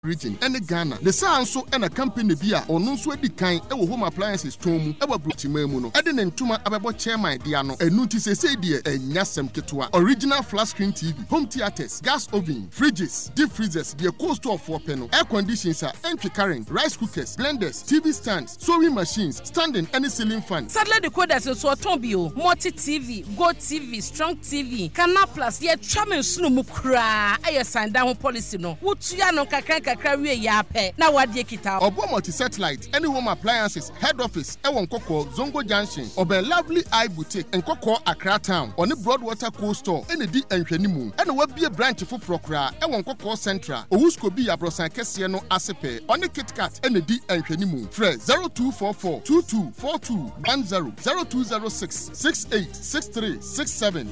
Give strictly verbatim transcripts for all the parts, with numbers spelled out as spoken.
region and Ghana. The Sanso and a company bia or no so di kind e wo home appliances tomu e ba brochimemu no. E de ntuma abebo chairman dia no. Enu ti se se die enyasem ketewa. Original flat screen T V, home theaters, gas oven, fridges, deep freezers, the cost of four panel, air conditioners, entry current, rice cookers, blenders, T V stands, sewing machines, standing any ceiling fan. Sadly the coders so tombio, multi T V, Go T V, Strong T V, Canal Plus, ye chairman sunu mukra. Aye sign down policy no. Wutuya no kakra kakra ya pe. Na wadie kita. Obo multi satellite, any home appliances, head office, e won koko Zongo Junction, Obe Lovely Eye Boutique, and Koko Accra Town, on the Broadwater Cold Store, and the D and Shenimu, and we be a branch for Procra, e won Koko Central, Owusko be a Brosan Kesiano Asepe, on the Kit Kat, and the D and Shenimu. Fred zero two four four two two four two one zero zero two zero six six eight six three six seven.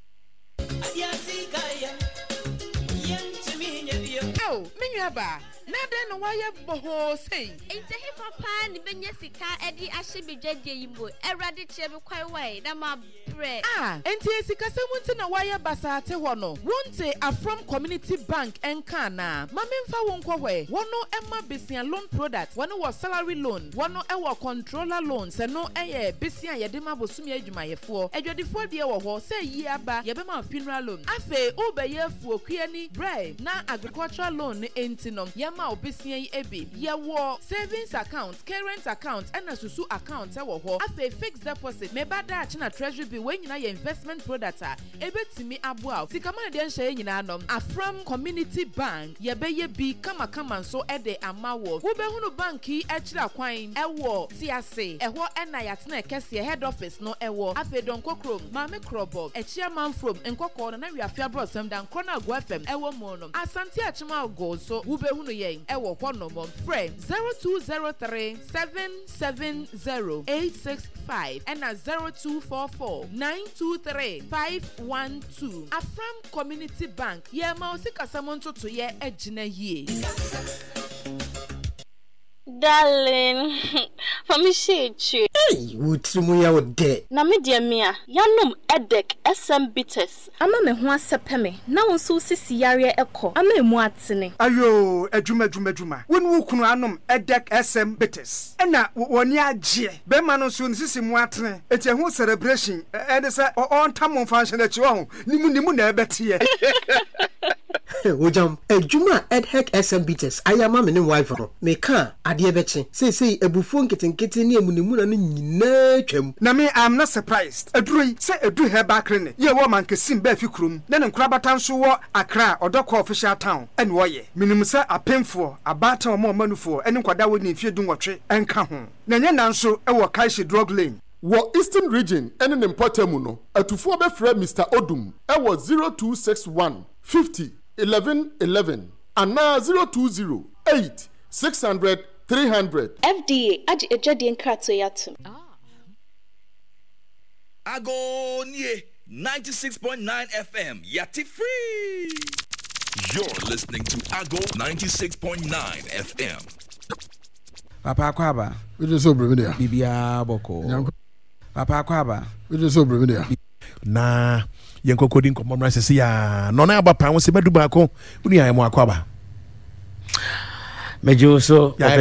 Oh, Minyaba. Nada no why boho say. Ente he papa ni benya sika edi ahye bedwade yimbo. Erade chebe kwai wai na ma bre. Ah, ente sika semunti na why basate ho no. Wonte Afrom Community Bank enka na. Ma memfa won kwwe. Wono emma besia loan product. Wono was salary loan. Wono ewo controller loan. Se no eye besia yede ma bosumi adwumayefo. Adwadefo de wo ho say yi aba ye be ma funeral loan. Afe obeyefo kuani bre na agricultural loan ne enti no. Ma obesian ebi ye wo savings account, current account and asusu account e wo ho afa fixed deposit me bada na treasury bill we nyina ye investment product a ebetimi aboa sika man de nhye nyina anom Afrom Community Bank ye be ye bi kama kama nso e de amawo wo be hunu bank yi e kira kwan e wo tiase e ho e na yatena kese head office no e wo afa don kokrom ma me krobo e chairman from nkoko na wi afia bro sam dan krona go F M e wo mo no asante achima go so wo be hunu ye ewo konomom friend zero two zero three seven seven zero eight six five and a zero two four four nine two three five one two. Afrom Community Bank ye ma osika samonto to ye ejina yie. Darling, for me she che. Hey, wutrumu ya ode. Na me dia mia, yanom edek S M bitters. Ama me ho asepe me. Na won so sisi yare ekọ. Ama emu atene. Ayo, edwuma edwuma edwuma. Won wu kunu anom edek S M bitters. Ena woni agye. Be ma no so sisi mu atene. Eti ho celebration. E de se on tam function achi ho. Nimu nimu na ebete. Wojam edwuma edhek S M bitters. Ayama me ne wife ro. Me ka ade ebeche say say ebufu nketenkete ne emunemu na nyina twam na me I am not surprised aduroi say edu heba krene ye wo man kesim ba fi krum na ne nkrabata nso wo Accra odoko official town ene wo ye minim say apemfo abata o mo manufo ene nkwada wo ne fie dunwotwe enka ho na nya na nso e wo Kaishi drug lane wo Eastern region ene ne mpotemu no atufo be frɛ Mister Odum e wo zero two six one fifty eleven eleven ana zero two zero eight six hundred three hundred. F D A aji ejadi nkrato yatum. Ah. Ago nye ninety-six point nine F M yati free. You're listening to Ago ninety-six point nine F M. Papa Kwaba. We just so brevia. Bibia boko. Papa Kwaba. We just so brevia. Na yenko kodin ko momra sese ya. No na aba pa won se bedu ba ko. Uni ya mo Akwaba. Mejo so